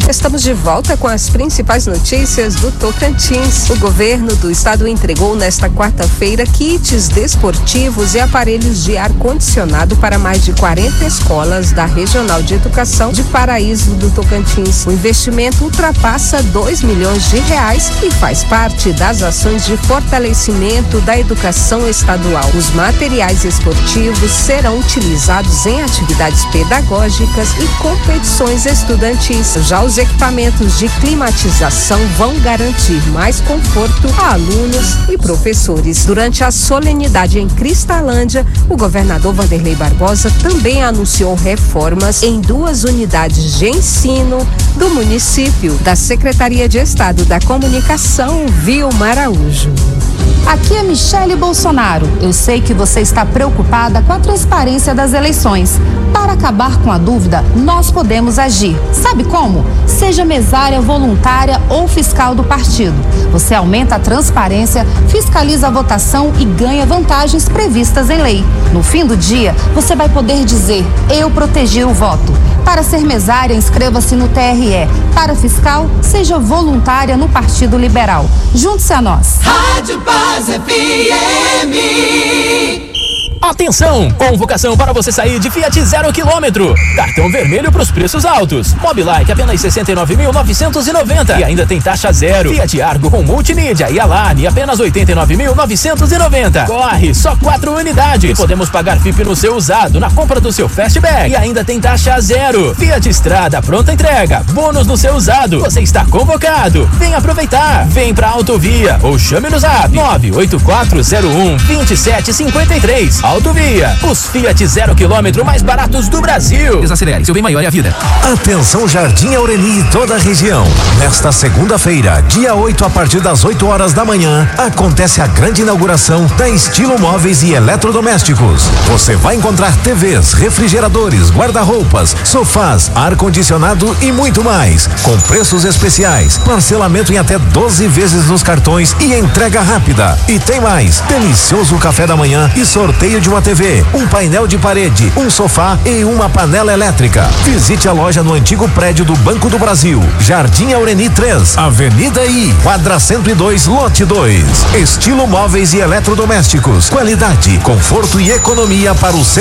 Estamos de volta com as principais notícias do Tocantins. O governo do estado entregou nesta quarta-feira kits desportivos e aparelhos de ar-condicionado para mais de 40 escolas da Regional de Educação de Paraíso do Tocantins. O investimento ultrapassa R$2 milhões e faz parte das ações de fortalecimento da educação estadual. Os materiais esportivos serão utilizados em atividades pedagógicas e competições estudantis. Já os equipamentos de climatização vão garantir mais conforto a alunos e professores. Durante a solenidade em Cristalândia, o governador Wanderley Barbosa também anunciou reformas em 2 unidades de ensino do município. Da Secretaria de Estado da Comunicação, Vilma Araújo. Aqui é Michele Bolsonaro. Eu sei que você está preocupada com a transparência das eleições. Para acabar com a dúvida, nós podemos agir. Sabe como? Seja mesária, voluntária ou fiscal do partido. Você aumenta a transparência, fiscaliza a votação e ganha vantagens previstas em lei. No fim do dia, você vai poder dizer: eu protegi o voto. Para ser mesária, inscreva-se no TRE. Para fiscal, seja voluntária no Partido Liberal. Junte-se a nós. Rádio Paz FM. Atenção! Convocação para você sair de Fiat 0 km. Cartão vermelho para os preços altos. Mobilike apenas 69.990 e ainda tem taxa zero. Fiat Argo com multimídia e Alarme apenas 89.990. Corre, só 4 unidades. Podemos pagar FIP no seu usado na compra do seu Fastback e ainda tem taxa zero. Fiat Strada pronta entrega. Bônus no seu usado. Você está convocado. Vem aproveitar. Vem pra Autovia ou chame no Zap 984012753. Autovia, os Fiat 0 km mais baratos do Brasil. Desacelere, seu bem maior é a vida. Atenção Jardim Aureni e toda a região. Nesta segunda-feira, dia 8, a partir das 8 horas da manhã, acontece a grande inauguração da Estilo Móveis e Eletrodomésticos. Você vai encontrar TVs, refrigeradores, guarda-roupas, sofás, ar-condicionado e muito mais. Com preços especiais, parcelamento em até 12 vezes nos cartões e entrega rápida. E tem mais, delicioso café da manhã e sorteio de uma TV, um painel de parede, um sofá e uma panela elétrica. Visite a loja no antigo prédio do Banco do Brasil, Jardim Aureni 3, Avenida I, quadra 102, lote 2. Estilo Móveis e Eletrodomésticos, qualidade, conforto e economia para o seu